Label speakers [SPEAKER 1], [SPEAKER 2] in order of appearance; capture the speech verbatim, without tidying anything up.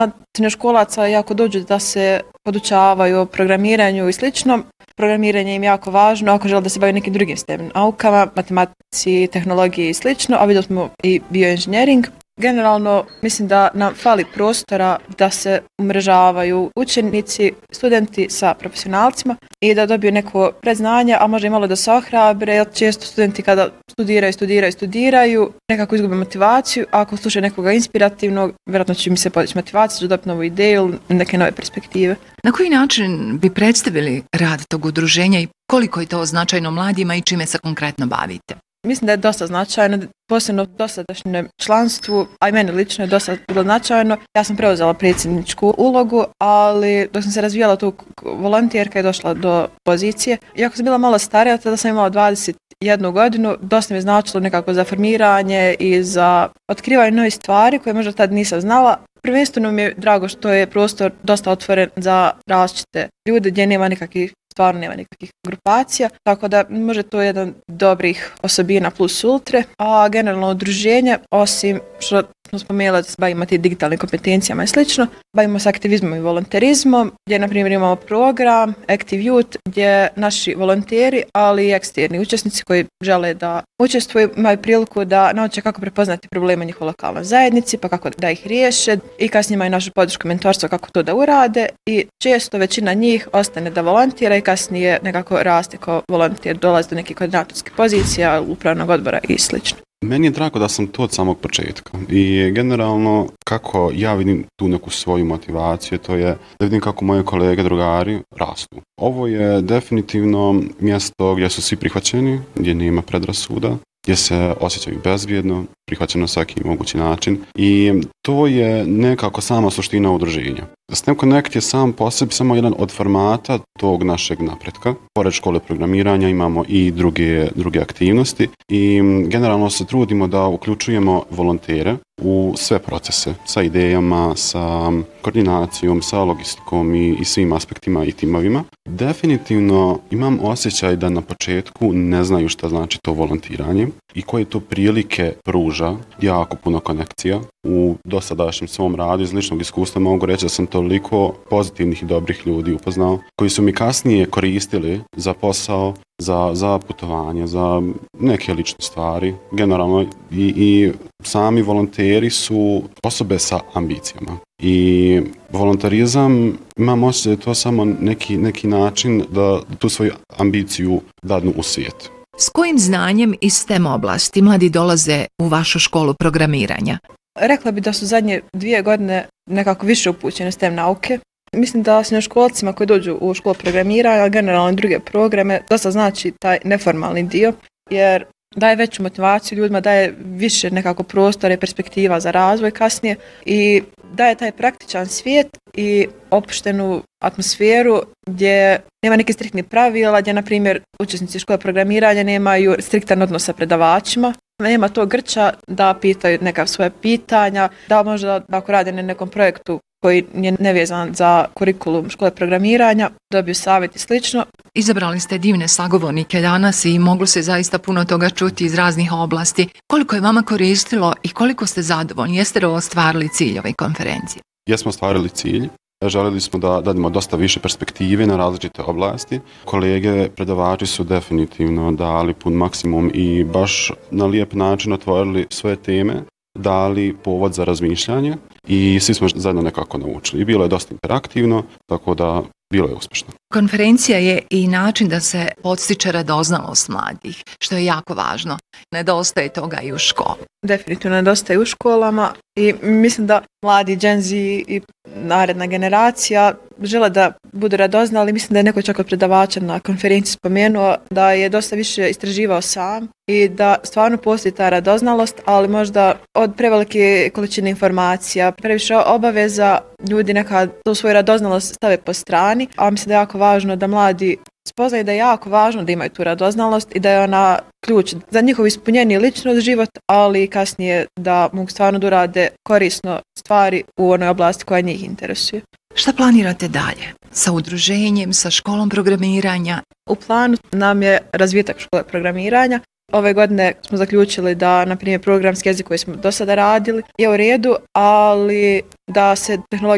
[SPEAKER 1] srednjoškolaca jako dođu da se podučavaju o programiranju i slično. Programiranje im jako važno ako žele da se bave nekim drugim STEM naukama, matematici, tehnologiji i slično, a vidjeli smo i bioinženjering. Generalno mislim da nam fali prostora da se umrežavaju učenici, studenti sa profesionalcima i da dobiju neko predznanje, a možda i malo da se ohrabre, jer često studenti kada studiraju, studiraju, studiraju, nekako izgube motivaciju, a ako slušaju nekoga inspirativnog, vjerojatno će mi se podići motivaciju, dobiti novu ideju, neke nove perspektive.
[SPEAKER 2] Na koji način bi predstavili rad tog udruženja i koliko je to značajno mladima i čime se konkretno bavite?
[SPEAKER 1] Mislim da je dosta značajno, posebno dosadašnjem članstvu, a i meni lično je dosta bilo značajno. Ja sam preuzela predsjedničku ulogu, ali dok sam se razvijala tu volonterka i došla do pozicije. Iako sam bila malo starija, tada sam imala dvadeset jednu godinu, dosta mi je značilo nekako za formiranje i za otkrivanje novih stvari koje možda tad nisam znala. Prvenstveno mi je drago što je prostor dosta otvoren za različite ljude gdje nema nikakvih stvarno nema nikakvih grupacija, tako da može to jedan dobrih osobina plus ultre, a generalno udruženje, osim što smo spomenuli da se bavimo tim digitalnim kompetencijama i slično, bavimo se aktivizmom i volonterizmom, gdje na primjer imamo program Active Youth, gdje naši volonteri, ali i eksterni učesnici koji žele da učestvuju, imaju priliku da nauče kako prepoznati probleme njihove lokalnoj zajednici, pa kako da ih riješe i kasnije imaju našu podršku mentorstva kako to da urade i često većina njih ostane da volontira i kasnije nekako raste kao volonter, dolazi do nekih koordinatorskih pozicija, upravnog odbora i slično.
[SPEAKER 3] Meni je drago da sam to od samog početka i generalno kako ja vidim tu neku svoju motivaciju, to je da vidim kako moje kolege, drugari rastu. Ovo je definitivno mjesto gdje su svi prihvaćeni, gdje nema predrasuda, gdje se osjećaju bezbjedno, prihvaćeno na svaki mogući način i to je nekako sama suština udruženja. STEM Connect je sam po sebi samo jedan od formata tog našeg napretka. Pored škole programiranja imamo i druge, druge aktivnosti i generalno se trudimo da uključujemo volontere u sve procese, sa idejama, sa koordinacijom, sa logistikom i, i svim aspektima i timovima. Definitivno imam osjećaj da na početku ne znaju šta znači to volontiranje i koje to prilike pruža jako puno konekcija. U dosadašnjem svom radu iz ličnog iskustva mogu reći da sam toliko pozitivnih i dobrih ljudi upoznao koji su mi kasnije koristili za posao, za, za putovanje, za neke lične stvari. Generalno i, i sami volonteri su osobe sa ambicijama. I volontarizam, imam osjećaj da je to samo neki, neki način da tu svoju ambiciju dadnu u svijet.
[SPEAKER 2] S kojim znanjem iz STEM oblasti mladi dolaze u vašu školu programiranja?
[SPEAKER 1] Rekla bi da su zadnje dvije godine nekako više upućene STEM nauke. Mislim da srednjoškolcima koji dođu u školu programiranja, generalno i druge programe, dosta znači taj neformalni dio, jer daje veću motivaciju ljudima, daje više nekako prostora i perspektiva za razvoj kasnije i daje taj praktičan svijet i opuštenu atmosferu gdje nema nekih striktnih pravila, gdje, na primjer, učesnici škole programiranja nemaju striktan odnos sa predavačima, nema to grča da pitaju neka svoje pitanja, da možda ako rade na nekom projektu koji je nevezan za kurikulum škole programiranja, dobiju savjet i slično.
[SPEAKER 2] Izabrali ste divne sagovornike danas i moglo se zaista puno toga čuti iz raznih oblasti. Koliko je vama koristilo i koliko ste zadovoljni? Jeste li ostvarili cilj ove konferencije?
[SPEAKER 3] Jesmo ostvarili cilj. Željeli smo da dadimo dosta više perspektive na različite oblasti. Kolege, predavači su definitivno dali pun maksimum i baš na lijep način otvorili svoje teme, dali povod za razmišljanje i svi smo zajedno nekako naučili. I bilo je dosta interaktivno, tako da bilo je uspješno.
[SPEAKER 2] Konferencija je i način da se podstiče radoznalost mladih, što je jako važno. Nedostaje toga i u školi.
[SPEAKER 1] Definitivno nedostaje u školama i mislim da mladi Gen Z i naredna generacija žele da budu radoznali. Mislim da je neko čak od predavača na konferenciji spomenuo da je dosta više istraživao sam i da stvarno postoji ta radoznalost, ali možda od prevelike količine informacija, previše obaveza, ljudi nekad tu svoju radoznalost stave po strani, a mislim da je jako važno da mladi spoznaju da je jako važno da imaju tu radoznalost i da je ona ključ za njihov ispunjeniji ličnost život, ali kasnije da mogu stvarno da urade korisno stvari u onoj oblasti koja njih interesuje.
[SPEAKER 2] Šta planirate dalje? Sa udruženjem, sa školom programiranja?
[SPEAKER 1] U planu nam je razvitak škole programiranja. Ove godine smo zaključili da, na primjer, programski jezik koji smo do sada radili je u redu, ali da se tehnologija